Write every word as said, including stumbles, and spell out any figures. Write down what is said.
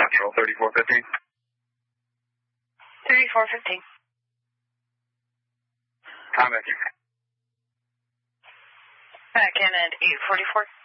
Central thirty-four fifty. thirty-four fifty. Combat. Back in at eight forty-four.